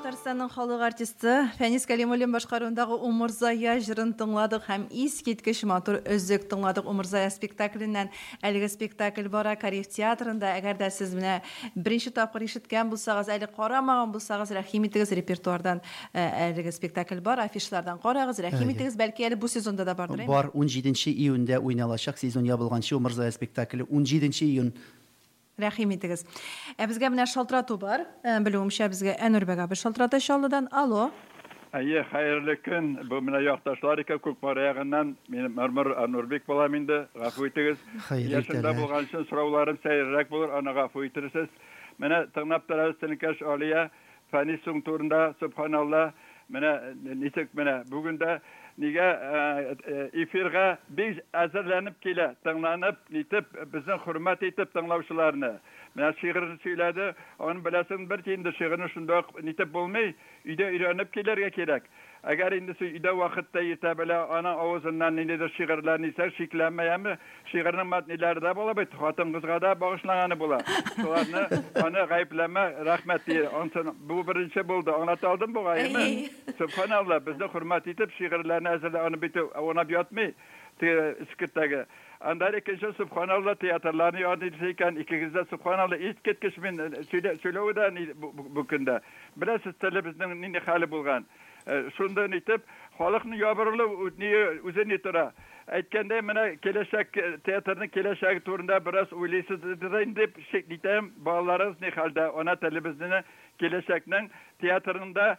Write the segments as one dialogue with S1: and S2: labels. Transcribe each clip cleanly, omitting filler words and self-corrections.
S1: Татарстанның халық артисты Фәнис Кәлимуллин башкаруындагы Умурзая җырын тыңладык һәм искиткеч матур өзек тыңладык. Умурзая спектакленнән әлеге спектакль бара Кореев театрында. Әгәр дә сез менә беренче тапкыр ишеткән булсагыз, әле карамаган булсагыз, рәхим итегез, репертуардан әлеге спектакль бар, афишлардан карагыз, рәхим итегез. Бәлки әле бу сезонда да бардыр.
S2: Бар 17 июньдә уйналачак, сезон ябылганчы Умурзая спектакле 17 июнь.
S1: Рәхим итегез. Безгә менә шалтырату бар. Белүемчә безгә Әнүрбәк абый шалтырата Чаллыдан. Алло.
S3: Әйе, хәерле көн. Бу менә якташлар икән Күкбар ягыннан. Мин Мәрмәр Әнүрбәк булам инде. Гафу итегез. Яшында булган өчен сорауларым сәеррәк булыр. Аны гафу итәрсез. Менә тыңлап торабыз Тинкәш Алия Фәнис суң турында. Субханалла. Менә ничек менә бүгендә нигә эфирга biz әзерләнеп килә, тыңланып, нитеп, безнең хөрмәт итеп тыңлаучыларны. Менә шигырь сөйләде, аны беләсең бер тинде шигырьне шунда нитеп булмый, өйдә өйрәнеп килергә кирәк. Әгәр инде өйдә вакытта итә белә, ана авызыннан ниндидер шигырьләрне исә шикләнмәяме, шигырьнең матниләре дә була бит, хатын-кызга да багышлаганы була. Шуларны аны гаепләмә, рәхмәт ди. Бу беренче булды. Аңлата алдым бу гаеме. Субханалла, безне хөрмәт итеп шигырьләрне әзерлә, аны бит она бьотмый. Искиттәге. Анда икенче субханалла театрларны яд итсәкән, икегездә субханалла искиткеч мен сөйләү дә бу көндә. Беләсез теле безнең нинди хәле булган. Шунда нитеп, халыкны ябырлы үзен тора. Әйткәндә менә киләчәк театрның киләчәге турында бераз уйлыйсыз дип шиклитәм. Балаларыбыз ни хәлдә? Ана телебезне киләчәкнең театрында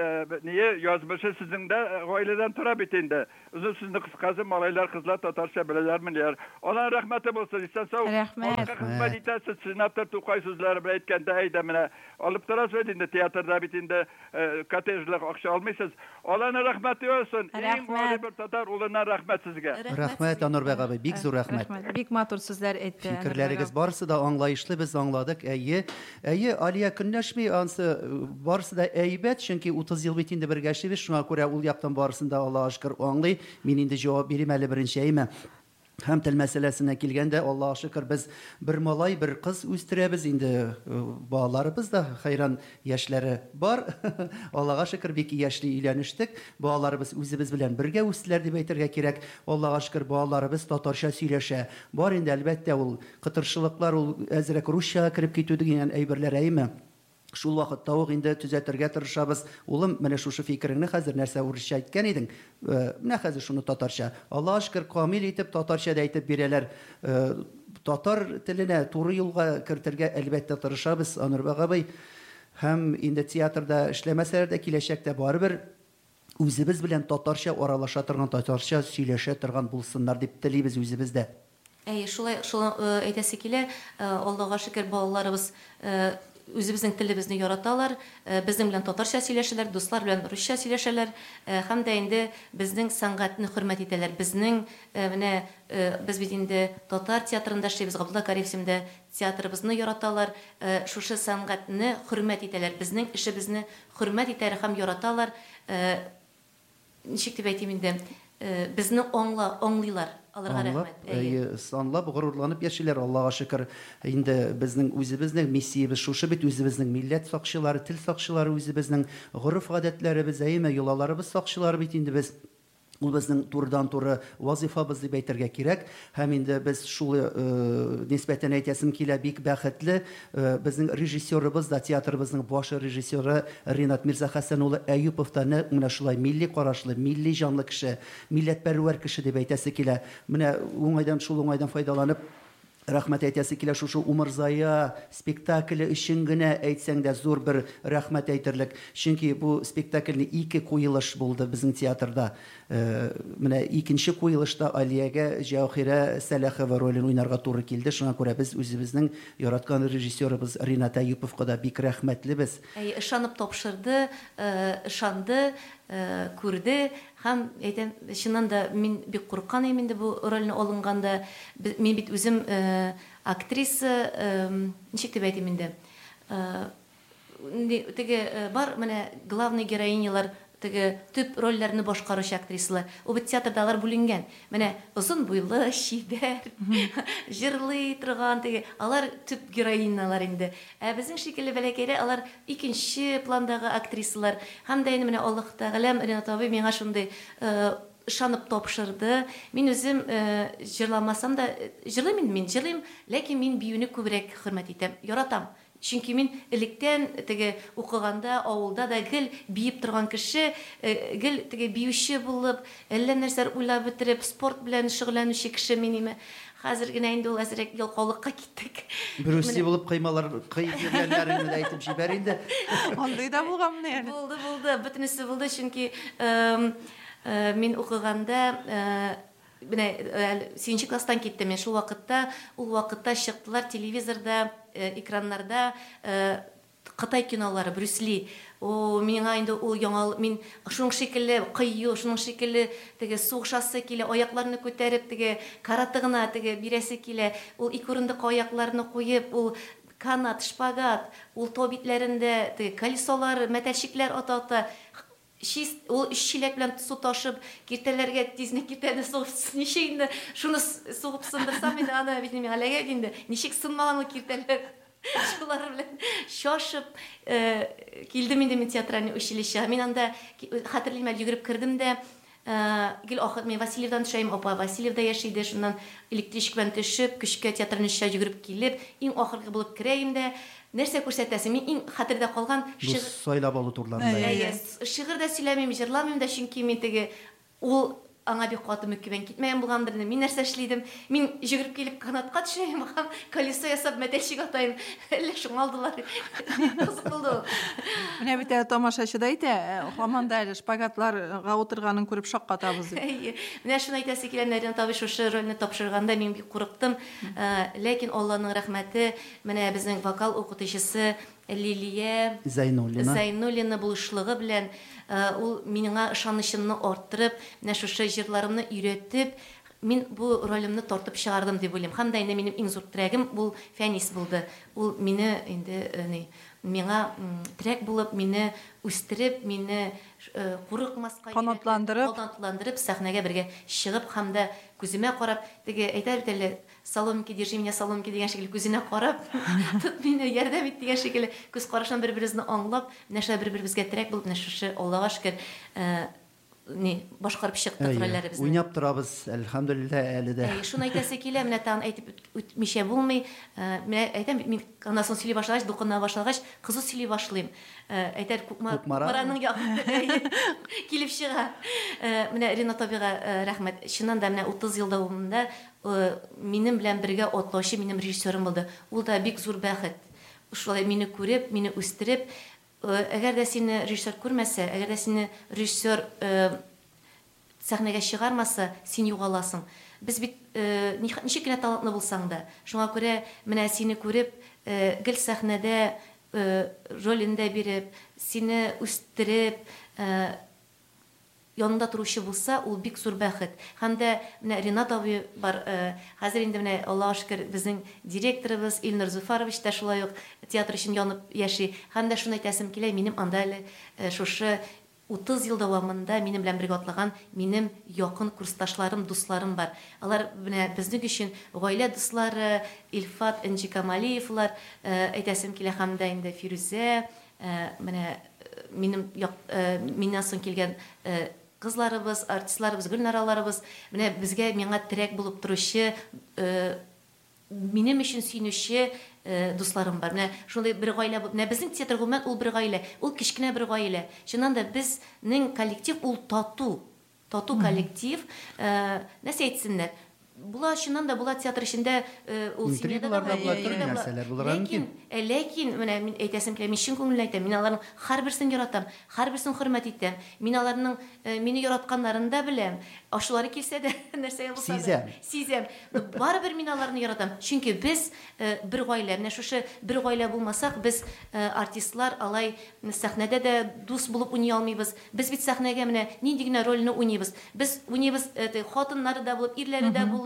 S3: язмышы сезнең дә гаиләдән тора бит инде. Үзем сезне кыскасы малайлар, кызлар татарча беләләрме? Алла рәхмәте булсын. Исән сау.
S1: Рәхмәт.
S3: Хезмәт итәсез. Сенаторы Тукай сүзләре белән әйткәндә әйдә менә алып торасыз инде театрда бит инде коттеджлык акча алмыйсыз. Алланың рәхмәте olsun. Иң гали бер татар улына рәхмәт сезгә.
S2: Рәхмәт Әнүрбәк абый, бик зур рәхмәт.
S1: Бик матур сүзләр әйтте.
S2: Фикерләрегез барысы да аңлаешлы, без аңладык. Әйе, Алия көнләшми, ансы барысы да әйбәт, чөнки 30 ел бит инде бергә эшлибез, шуңа күрә ул яктан барысында Аллаһка шөкер аңлый. Мин инде җавап бирим әле беренче әйме. Һәм тел мәсьәләсенә килгәндә, Аллаһка шөкер, без бер малай, бер кыз үстерәбез инде. Балаларыбыз да хәйран яшьләре бар. Аллаһка шөкер, бик яшьли өйләнештек. Балаларыбыз үзебез белән бергә үстеләр дип әйтергә кирәк. Аллаһка шөкер, балаларыбыз татарча сөйләшә. Бар инде әлбәттә ул кытыршылыклар, ул әзрәк русчага кирип китү дигән әйберләр әйме. Шул вакытта ук инде төзәтергә тырышабыз. Улым, менә шушы фикереңне хәзер нәрсә урысча әйткән идең. Менә хәзер шуны татарча. Аллаһка шөкер, камил итеп татарча да әйтеп бирәләр. Татар теленә туры юлга кертергә әлбәттә тырышабыз, Әнүрбәк абый. Һәм инде театрда эшләмәсәләр дә киләчәктә барыбер үзебез белән татарча аралаша торган, татарча сөйләшә торган булсыннар дип телибез үзебездә.
S4: Шулай әйтәсе килә, Аллаһка шөкер, балаларыбыз үзебезнең телебезне яраталар, безнең белән татарча сөйләшәләр, дуслар белән русча сөйләшәләр, һәм дә инде безнең сәнгатьне хөрмәт итәләр. Безнең менә без бит инде татар театрында эшлибез, Габдулла Кариевсендә театрыбызны яраталар, шушы сәнгатьне хөрмәт итәләр. Безнең эшебезне хөрмәт итәләр һәм яраталар. Ничек дип әйтим инде? Безне аңлыйлар. Аларга рәхмәт.
S2: Санлап, горурланып яшиләр, Аллаһка шөкер. Инде безнең үзебезнең миссиябез шушы бит, үзебезнең милләт сакчылары, тел сакчылары, үзебезнең горыф-гадәтләребез, әйме, йолаларыбыз сакчылары бит инде без. Ул безнең турыдан-туры вазифабыз дип әйтергә кирәк. Һәм инде без шул нисбәтен әйтәсем килә, бик бәхетле. Безнең режиссерыбыз да, театрыбызның баш режиссеры Ринат Мирзахәсән улы Әюпов та менә шулай милли карашлы, милли җанлы кеше, милләтпәрвәр кеше дип әйтәсе килә. Менә шул уңайдан файдаланып рәхмәт әйтәсе килә шушы Умурзая спектакле өчен генә әйтсәң дә зур бер рәхмәт әйтерлек. Чөнки бу спектакльне 2 куелыш булды безнең театрда. Менә икенче куелышта Алиягә Җәүһирә Сәләхова ролен уйнарга туры килде. Шуңа күрә без үзебезнең яраткан режиссерыбыз Ринат Әюповка да бик рәхмәтлебез.
S4: Ышанып тапшырды, ышанды, күрде. Һәм әйтәм, чыннан да мин бик курккан идем инде бу рольне алынганда. Мин бит үзем актриса, ничек дип әйтим инде. Теге бар менә главный героинялар теге төп рольләрне башкаручы актрисалар. Ул бит театрда алар бүленгән. Менә озын буйлы, чибәр, җырлый торган теге алар төп героиналар инде. Ә безнең шикелле бәләкәйләр алар икенче пландагы актрисалар. Һәм дә инде менә Аллаһ Тәгалә Ринат абый миңа шундый ышанып тапшырды. Мин үзем җырламасам да җырлыйм, мин җырлыйм, ләкин мин биюне күбрәк хөрмәт итәм, яратам. Чөнки мин электән теге укыганда авылда да гел биеп торган кеше, гел теге биюче булып, әллә нәрсәләр уйлап бетереп, спорт белән шөгыльләнүче кеше минеме. Хәзер генә инде ул әзрәк ялкаулыкка киттек.
S2: Брюси булып кыймалар кыйгәннәрен әйтеп җибәр инде.
S1: Андый да булганмы яни?
S4: Булды, бөтенесе булды, чөнки мин укыганда менә 7 класстан киттем. Мен шул вакытта, ул вакытта чыктылар телевизорда, экраннарда Кытай кинолары, Брюс Ли. Миңа инде ул яңа, мин шуның шикелле кыю, шуның шикелле теге сугышасы килә, аякларны күтәреп теге каратыгына теге бирәсе килә. Ул ике урындык аякларны куеп, ул канат, шпагат, ул тобитләрендә теге колесолар, мәтәлчекләр ата-ата ул 3 чиләк белән су ташып, киртәләргә тизне киртәне сугып, ничек инде шуны сугып сындырсам инде аны бит миңа әлегә инде ничек сынмаган ул киртәләр. Шулар белән шашып килдем инде мин театральный училище. Мин анда хәтерлим, йөгереп кердем дә гел ахыр мен Васильевдан төшәм, апа Васильевда яшиде, шуннан электричка белән төшеп, көчкә театрны йөгереп килеп, иң ахыргы булып керәм дә нәрсә күрсәтәсең? Мин иң хәтердә калган
S2: шигырь сайлап алу турларында.
S4: Шигырь дә сөйләмим, җырламыйм да, чөнки мин теге ул аңа бик каты мөкибән китмәгән булгандыр. Мин нәрсә эшлидем? Мин йөгереп килеп канатка төшәм, колесо ясап мәтәлчек атайм. Әллә шуңа алдылар. Кызык булды.
S1: Менә бит тамашачы да әйтә, һаманда әле шпагатларга утырганын күреп шаккатабыз.
S4: Менә шуны әйтәсе килә, Ринат абый шушы рольне тапшырганда мин бик курыктым. Ләкин Алланың рәхмәте, менә безнең вокал укытучысы Лилия Зайнуллина булышлыгы белән ул миңа ышанычымны арттырып, менә шушы җырларымны өйрәтеп, мин бу ролемне тартып чыгардым дип уйлыйм. Һәм дә инде минем иң зур трәгем бу Фәнис булды. Ул мине инде миңа трәк булып, мине үстереп, мине курыкмаска канатландырып, сәхнәгә бергә чыгып, һәм дә күземә карап, теге әйтәр бит әле, салонки, держи меня салонки дигән шикелле күзенә карап, тот мине ярдәм ит дигән шикелле күз карашын бер-беребезне аңлап, нәрсә бер-беребезгә трәк булып, нәрсә Аллага шөкер башкарып чыктык рольләребезне.
S2: Уйнап торабыз, әлхәмдүлилләһ, әле дә.
S4: Шуны әйтәсе килә, менә тагын әйтеп үтмичә булмый. Менә әйтәм, мин анасын сөйли башлагач, дукына башлагач, кызу сөйли башлыйм. Әйтәр Кукмараның килеп чыга. Менә Ринат абыйга рәхмәт. Чыннан да менә 30 ел дәвамында минем белән бергә атлаучы минем режиссерым булды. Ул да бик зур бәхет. Шулай мине күреп, мине үстереп, әгәр дә сине режиссер күрмәсә, әгәр дә сине режиссер сәхнәгә чыгармаса, син югаласың. Без бит ничек кенә талантлы булсаң да, шуңа күрә менә сине күреп, гел сәхнәдә ролендә биреп, сине үстереп, янында торучы булса, ул бик зур бәхет. Һәм дә менә Ринат абый бар, хәзер инде менә Аллаһка шөкер безнең директорыбыз Илнур Зуфарович та шулай ук театр өчен янып яши. Һәм дә шуны әйтәсем килә, минем анда әле шушы 30 ел дәвамында минем белән бергә атлаган минем якын курсташларым, дусларым бар. Алар менә безнең өчен гаилә дуслары, Илфат Энҗикамалиевлар, әйтәсем килә, һәм дә инде Фирүзә, менә миннән соң килгән кызларыбыз, артистларыбыз, гөлнараларыбыз, менә безгә миңа трәк булып торучы, минем өчен сөйнүче дусларым бар. Менә шундый бер гаилә, менә безнең театр гомумән ул бер гаилә, ул кичкенә бер гаилә. Чыннан да безнең коллектив ул тату коллектив. Нәрсә әйтсеннәр? Була чыннан да була театр эчендә ул
S2: синеда да була,
S4: ләкин менә мин әйтәсем килә, мин чын күңелле әйтәм, мин аларның һәрберсен яратам, һәрберсен хөрмәт итәм. Мин аларның мине яратканнарын да беләм. Ашулары килсә дә нәрсәгә булса да сизәм. Барыбер мин аларны яратам. Чөнки без бер гаилә, менә шушы бер гаилә булмасак, без артистлар алай сәхнәдә дә дус булып уйный алмыйбыз. Без бит сәхнәгә менә нинди генә рольне уйныйбыз. Без уйныйбыз, хатыннары да булып, ирләре дә булып,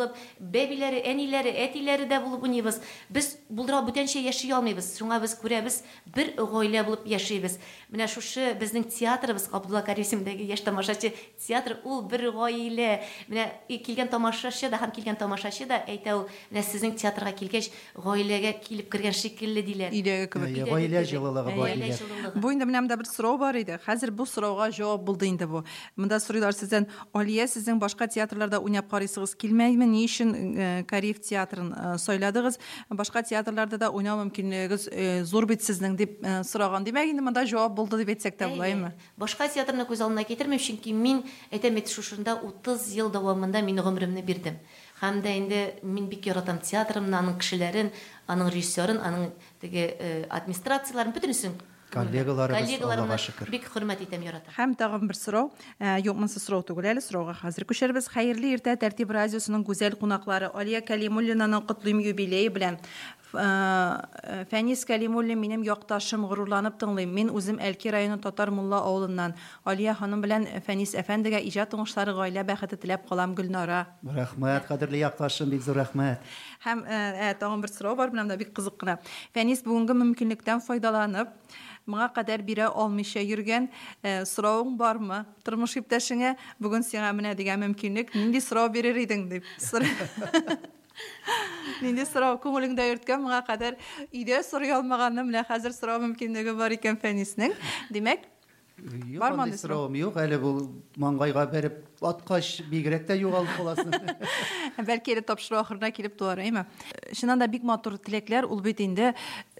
S4: булып, бәбиләре, әниләре, әтиләре дә булып уйныйбыз. Без булдыра бүтәнчә яши алмыйбыз. Шуңа без күрәбез, бер гаилә булып яшибез. Менә шушы безнең театрыбыз, Габдулла Карисимдәге яшь тамашачы театр, ул бер гаилә. Менә килгән тамашачы да һәм килгән тамашачы да әйтә ул, менә сезнең театрга килгәч, гаиләгә килеп кергән шикелле диләр.
S1: Өйдәге кебек.
S2: Гаилә җылылыгы бар диләр.
S1: Бу инде менә монда бер сорау бар иде. Хәзер бу сорауга җавап булды инде бу. Монда сорыйлар сездән: Алия, сезнең башка театрларда уйнап карыйсыгыз килмәйме? Ни өчен Кариев театрын сайладыгыз? Башка театрларда да уйнау мөмкинлегегез зур бит сезнең дип сораган. Димәк, инде монда җавап булды дип әйтсәк тә булаймы?
S4: Башка театрны күз алдына китермим, чөнки мин әйтәм бит шушында 30 ел дәвамында мин гомремне бирдем. Һәм дә инде мин бик яратам театрымны, аның кешеләрен, аның режиссерын, аның теге администрацияларын, бөтенесен. Коллегаларымны бик хөрмәт итәм, яратам.
S1: Һәм тагын бер сорау, юкмынсы сорау түгел әле, сорауга хәзер күчәрбез. Хәерле иртә, Тәртип радиосының гүзәл кунаклары Алия Кәлимуллинаның котлыйм юбилее белән. Фәнис Кәлимуллин минем якташым, горурланып тыңлыйм. Мин үзем Әлки районы Татар Мулла авылыннан. Алия ханым белән Фәнис әфәндегә иҗат уңышлары, гаилә бәхете теләп калам, Гөлнара.
S2: Рәхмәт, кадерле якташым, бик зур рәхмәт.
S1: Һәм тагын бер сорау бар, менә бик кызык кына. Фәнис бүгенге мөмкинлектән файдаланып, моңа кадәр бирә алмыйча йөргән сорауың бармы? Тормыш иптәшеңә бүген сиңа менә дигән мөмкинлек, нинди сорау бирер идең дип. Нинди сорау күңелеңдә йөрткән, моңа кадәр өйдә сорый алмаганны менә хәзер сорау мөмкинлеге бар икән Фәниснең. Димәк, бармы андый
S2: сорау? Юк, әле бу маңгайга бәреп аткач бигрәк тә югалып каласың.
S1: Бәлки әле тапшыру ахырына килеп туар, әйме? Чыннан да бик матур теләкләр, ул бит инде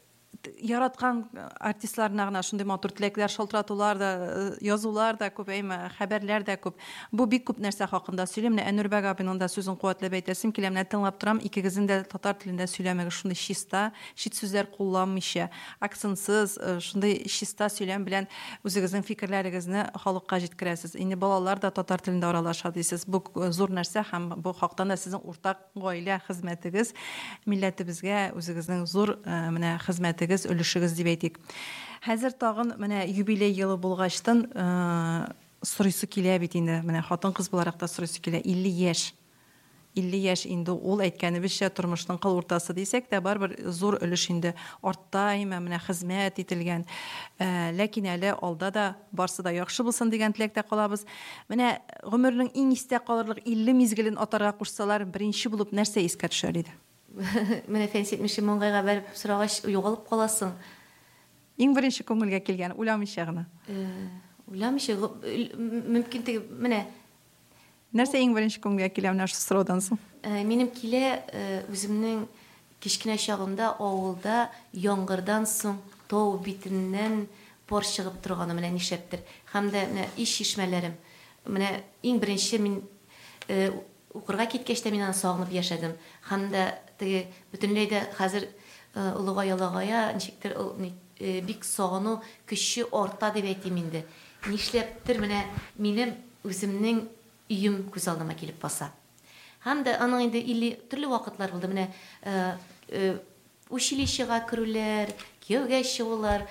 S1: яраткан артистларына гына шундый матур теләкләр, шалтыратулар да, язулар да күп, әйме, хәбәрләр дә күп. Бу бик күп нәрсә хакында сөйләм. Менә Әнүрбәк абыйның да сүзен куәтләп әйтәсем килә. Менә тыңлап торам, икегезнең дә татар телендә сөйләмәгез, шундый чиста, чит сүзләр кулланмыйча, акцентсыз, шундый чиста сөйләм белән үзегезнең фикерләрегезне халыкка җиткерәсез. Инде балалар да татар телендә аралаша дисез. Бу зур нәрсә һәм бу хактан да сезнең уртак гаилә хезмәтегез милләтебезгә үзегезнең зур менә хезмәтегез, өлешегез дип әйтик. Хәзер тагын менә юбилей елы булгачтан сорыйсы килә бит инде. Менә хатын-кыз буларак та сорыйсы килә. 50 яшь. 50 яшь инде ул әйткәнебезчә тормышның кыл уртасы дисәк тә барбер зур өлеш инде артта менә хезмәт ителгән. Ләкин әле алда да барсы да яхшы булсын дигән теләктә калабыз. Менә гомернең иң истә калырлык 50 мизгелен атарга кушсалар, беренче булып нәрсә искә төшәр иде?
S4: Менә Фәнис әйтмешә, маңгайга бәреп сорагач югалып каласың.
S1: Иң беренче күңелгә килгән, уйламыйча гына.
S4: Уйламыйча, мөмкин теге, менә
S1: нәрсә иң беренче күңелгә килә менә шу сораудан соң?
S4: Минем килә үземнең кичкенә чагымда авылда яңгырдан соң тау битеннән пар чыгып торганы менә нишәптер. Һәм дә менә иш чишмәләрем. Менә иң беренче мин укырга киткәч тә мин аны сагынып яшәдем. Һәм дә теге бөтенләй дә хәзер улыга-ялагая ничектер бик сагыну көче арта дип әйтим инде. Нишләптер менә минем үземнең өем күз алдыма килеп баса. Һәм дә аның инде 50 төрле вакытлар булды. Менә училищега керүләр, кияүгә чыгулар,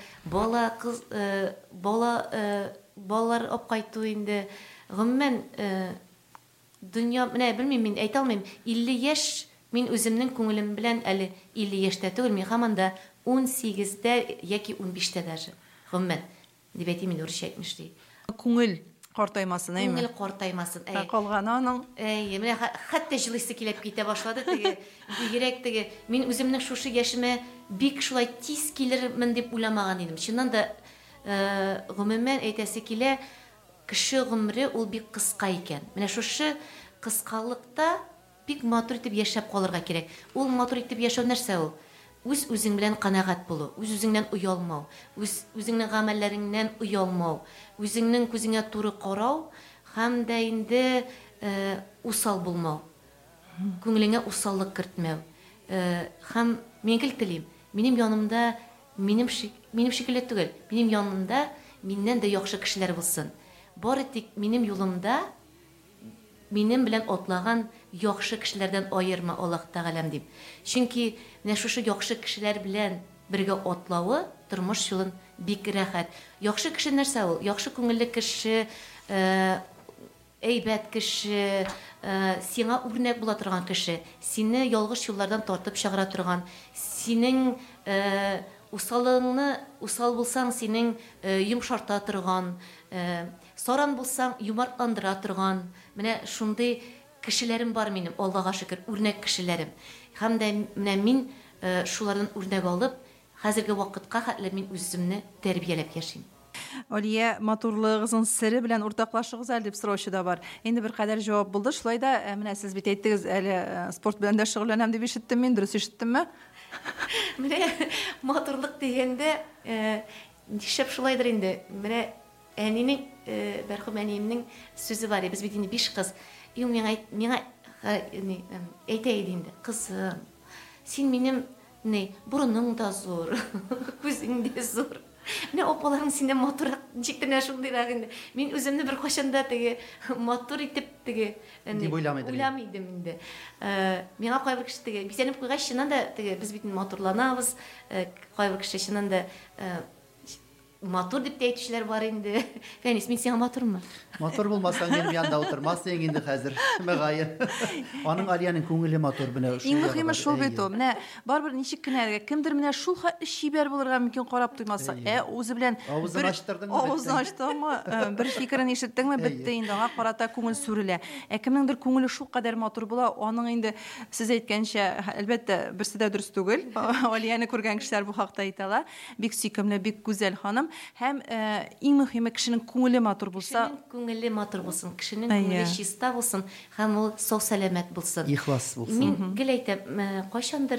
S4: балалар апкайту инде. Гомумән дөнья, менә белмим, мин әйтә алмыйм, 50 яшь мин үземнең күңелем белән әле 50 яшьтә түгел, мин һаман да 18-дә яки 15-тә даже. Гомумән дип әйтим инде урысча әйтмешли.
S1: Күңел картаймасын, әйме?
S4: Күңел картаймасын.
S1: Калган аның.
S4: Менә хәтта җылысы килеп китә башлады теге. Бигрәк теге мин үземнең шушы яшемә бик шулай тиз килермен дип уйламаган идем. Чыннан да гомумән әйтәсе килә, кеше гомере ул бик кыска икән. Менә шушы кыскалыкта бик матур итеп яшәп калырга кирәк. Ул матур итеп яшәү нәрсә ул? Үз-үзең белән канәгать булу, үз-үзеңнән уялмау, үзеңнең гамәлләреңнән уялмау, үзеңнең күзеңә туры карау һәм дә инде усал булмау. Күңелеңә усаллык кертмәү. Һәм мин телим, минем янымда минем шикелле түгел, минем янымда миннән дә яхшы кешеләр булсын. Бары тик минем юлымда минем белән атлаган яхшы кешеләрдән аерма Аллаһ Тәгаләм дип. Чөнки менә шушы яхшы кешеләр белән бергә атлавы тормыш юлын бик рәхәт. Яхшы кеше нәрсә ул? Яхшы күңелле кеше әйбәт кеше, сиңа үрнәк була торган кеше, сине ялгыш юллардан тартып чыгара торган, синең усал булсаң, синең йомшарта торган, саран булсаң, юмартландыра торган. Менә шундый кешеләрем бар минем, Аллага шөкер, үрнәк кешеләрем. Һәм дә менә мин шулардан үрнәк алып, хәзерге вакытка хәтле мин үземне тәрбияләп яшим.
S1: Алия, матурлыгыгызның сире белән уртаклашыгыз әле дип сораучы да бар. Инде бер кадәр җавап булды. Шулай да, менә сез бит әйттегез, әле спорт белән дә шөгыльләнәм дип ишеттем мин, дөрес ишеттемме?
S4: Менә матурлык дигәндә, нишәп шулайдыр инде. Менә әнинең, мәрхүм әниемнең сүзе бар. Без бит инде 5 кыз. И миңа әйтә иде инде, кызым, син минем бурының да зур, күзең дә зур. Менә апаларың синдән матуррак, ничектер шундыйрак инде. Мин үземне бер кашанда теге матур итеп теге уйламыйдым инде. Миңа кайбер кеше теге бизәнеп куйгач, чыннан да теге без бит матурланабыз. Кайбер кеше чыннан да матур дип әйтүчеләр бар инде. Фәнис, мин сиңа матурмы?
S2: Матур булмасаң, минем янда утырмассың инде хәзер. Мәгәйен. Аның Алияның күңеле матур менә шул.
S1: Иң мөһиме шул бит ул. Менә барбер ничек кенә кемдер менә шул шибәр булырга мөмкин карап туймаса. Үзе белән
S2: авызын ачтырдыңмы?
S1: Авызын ачтыңмы? Бер фикерен ишеттеңме? Битте инде, аңа карата күңел сүрелә. Кемнеңдер күңеле шул кадәр матур була, аның инде сез әйткәнчә, әлбәттә, берсе дә дөрес түгел. Алияны күргән кешеләр бу хакта әйтәләр. Бик сөйкемле, бик гүзәл ханым. Һәм иң мөһиме кешенең күңеле матур булса,
S4: күңеле матур булсын, кешенең күңеле чиста булсын, һәм ул сау сәламәт булсын.
S2: Ихлас булсын.
S4: Мин гел әйтәм, кайчандыр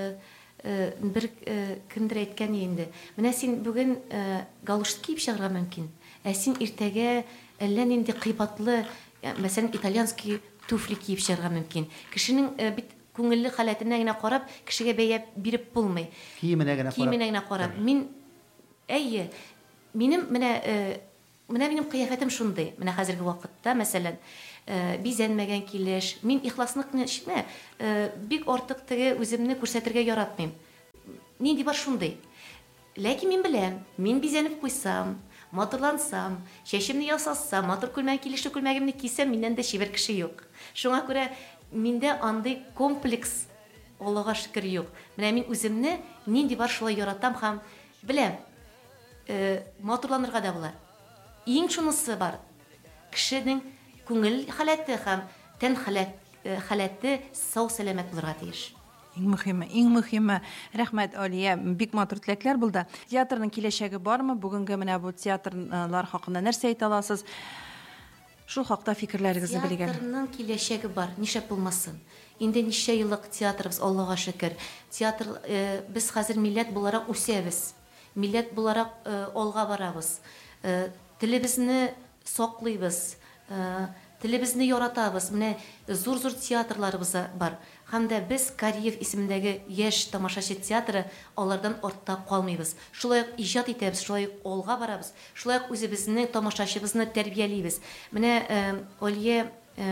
S4: бер кемдер әйткән инде. Менә син бүген галошка киеп чыгарга мөмкин. Син иртәгә әллә нинди кыйбатлы, мәсәлән, итальянский туфли киеп чыгарга мөмкин. Кешенең бит күңелле халәтенә генә карап, кешегә бәя биреп булмый.
S2: Киеменә генә
S4: карап. Мин минем минем кыяфәтем шундый. Менә хәзерге вакытта, мәсәлән, бизәнмәгән килеш, мин ихласлыкны шикме, бик артык теге үземне күрсәтергә яратмыйм. Нинди бар шундый. Ләкин мин беләм, мин бизәнеп куйсам, матурлансам, чәчемне ясасам, матур күлмәк килешле күлмәгемне кисәм, миннән дә чибәр кеше юк. Шуңа күрә миндә андый комплекс, Аллага шөкер, юк. Менә мин үземне нинди бар шулай яратам һәм беләм, матурланырга да була. Иң шунысы бар. Кешенең күңел халәте һәм тән халәте сау сәламәт булырга тиеш.
S1: Иң мөһиме. Рәхмәт, Алия. Бик матур теләкләр булды. Театрның киләчәге бармы? Бүгенге менә бу театрлар хакында нәрсә әйтә аласыз? Шул хакта фикерләрегезне белгән.
S4: Театрның киләчәге бар. Нишәп булмасын? Инде ничә еллык театрыбыз, Аллага шөкер. Театр, без хәзер милләт буларак үсәбез. Милләт буларак алга барабыз. Телебезне саклыйбыз. Телебезне яратабыз. Менә зур-зур театрларыбыз бар. Һәм дә без Кариев исемендәге яшь тамашачы театры, алардан артта калмыйбыз. Шулай ук иҗат итәбез, шулай ук алга барабыз. Шулай ук үзебезнең тамашачыбызны тәрбиялибез. Менә Алия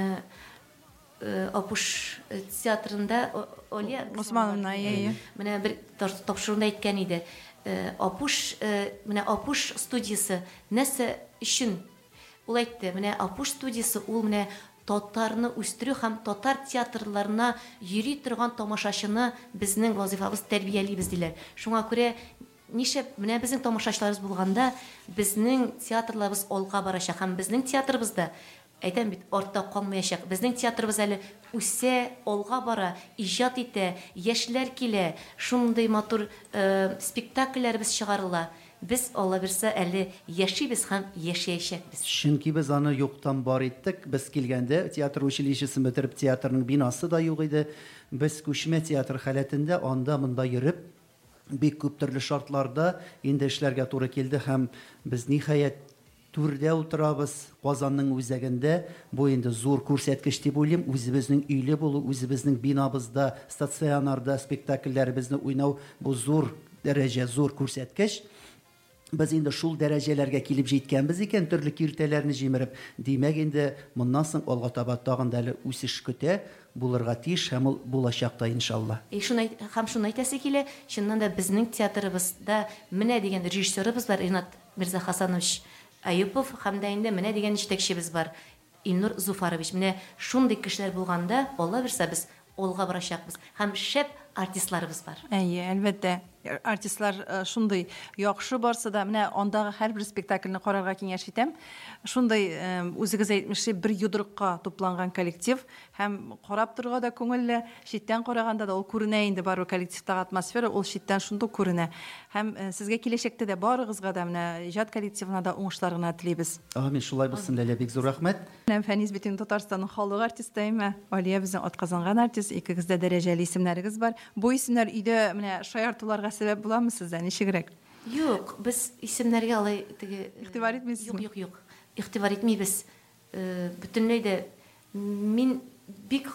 S4: Апуш театрында Алия
S1: Усмановна,
S4: менә бер тапшыруында әйткән иде. Менә Апуш студиясе нәрсә өчен? Ул әйтте, менә Апуш студиясе ул менә татарны үстерү һәм татар театрларына йөри торган тамашачыны безнең вазифабыз тәрбиялибез диләр. Шуңа күрә нишәп менә безнең тамашачыларыбыз булганда, безнең театрларыбыз алга барачак һәм безнең театрыбызда әйтәм бит, артта калмаячак. Безнең театрыбыз әле үсә, алга бара, иҗат итә, яшьләр килә, шундый матур спектакльләрбез чыгарыла. Без Алла бирсә әле яшибез һәм яшәячәкбез.
S2: Чөнки без аны юктан бар иттек. Без килгәндә театр училищесын бетереп, театрның бинасы да юк иде. Без күчмә театр халәтендә анда-монда йөреп, бик күп төрле шартларда инде эшләргә туры килде һәм без ниһаять түрдә утырабыз Казанның үзәгендә. Бу инде зур күрсәткеч дип уйлыйм. Үзебезнең өйле булу, үзебезнең бинабызда, стационарда спектакльләребезне уйнау бу зур дәрәҗә, зур күрсәткеч. Без инде шул дәрәҗәләргә килеп җиткәнбез икән, төрле киртәләрне җимереп. Димәк, инде моннан соң алга таба тагын да үсеш көтә, булырга тиеш һәм ул булачакта иншалла.
S4: Шуны әйтәсе килә, чыннан да безнең театрыбызда менә дигән режиссерыбыз бар, Ринат Мирзахасанович Аюпов, һәм дә инде менә дигән җитәкчебез бар, Илнур Зуфарович. Менә шундый кешеләр булганда, Алла бирсә, без алга барачакбыз. Һәм шәп артистларыбыз бар.
S1: Әйе, әлбәттә. Артистлар шундый яхшы барса да, менә андагы һәрбер спектакльне карарга киңәш итәм. Шундый үзегез әйтмешчә бер йодрыкка тупланган коллектив һәм карап торырга да күңелле, читтән караганда да ул күренә инде бару коллективтагы атмосфера, ул читтән шундый күренә. Һәм сезгә киләчәктә дә барыгызга да менә иҗат коллективына да уңышлар гына телибез.
S2: Амин, шулай булсын, Ләлә, бик зур рәхмәт.
S1: Менә Фәнис бит инде Татарстанның халык артисты име? Алия безнең атказанган артист, икегез дә дәрәҗәле исемнәрегез бар. Бу исемнәр өйдә менә шаяртуларга сәбәп буламы сездә? Ничегрәк?
S4: Юк, без исемнәргә алай теге
S1: Игътибар итмисезме?
S4: Юк. Игътибар итмибез. Бөтенләй дә мин бик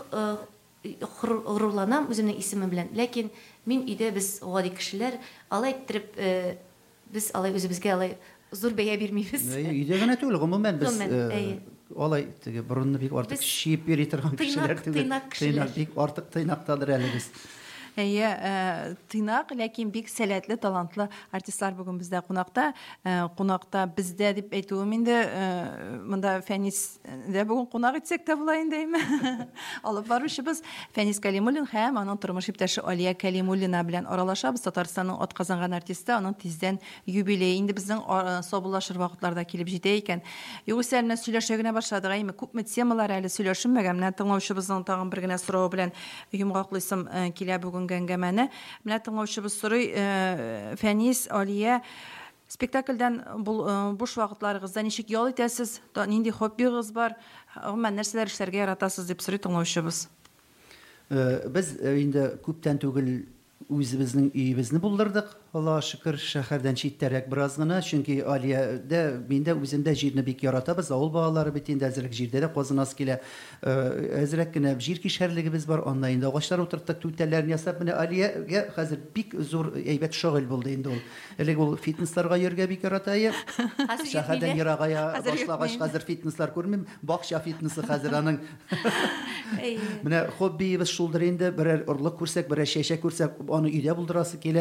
S4: горурланам үземнең исемем белән. Ләкин мин өйдә без гади кешеләр алай иттереп без алай үзебезгә алай зур бәя бирмибез.
S2: Өйдә генә түгел, гомумән без
S4: әйе.
S2: алай теге борынны бик артык шиеп йөри торган кешеләр түгел.
S4: Тыйнак
S2: Бик артык тыйнактадыр әле без.
S1: Әйе, тыйнак, ләкин бик сәләтле, талантлы артистлар бүген бездә кунакта. Кунакта бездә дип әйтүем инде, монда Фәнис дә бүген кунак итсәк тә була инде, әйме? Алып баручыбыз Фәнис Кәлимуллин һәм аның тормыш иптәше Алия Кәлимуллина белән аралашабыз. Татарстанның атказанган артисты, аның тиздән юбилей. Инде безнең сабулашыр вакытларда килеп җитә икән. Югыйсә менә сөйләшә генә башладык, әйме? Күпме темалар әле сөйләшенмәгән. Менә тыңлаучыбызның тагын бер генә сорау белән йомгаклыйсым килә бүген әңгәмәне. Менә тыңлаучыбыз сорый, Фәнис, Алия, спектакльдән буш вакытларыгызда ничек ял итәсез? Нинди хоббигыз бар? Гомумән нәрсәләр эшләргә яратасыз дип сорый тыңлаучыбыз.
S2: Без инде күптән түгел үзебезнең өебезне булдырдык. Аллаһка шөкер, шәһәрдән читтәрәк бераз гына, чөнки Алиядә миндә үземдә җирне бик яратабыз. Авыл балалары бит инде әзерлек җирдә дә казынас килә. Әзрәк кенә җир кишәрлегебез бар. Анда инде агачлар утырттык, түтәлләрне ясап, менә Алиягә хәзер бик зур әйбәт шөгыль булды инде ул. Элек ул фитнесларга йөргә бик ярата иде. Шәһәрдән ерагая башлагач хәзер фитнеслар күрмим. Бакча фитнесы хәзер аның. Менә хоббибез шулдыр инде. Берәр орлык күрсәк, берәр чәчәк күрсәк, аны өйдә булдырасы килә.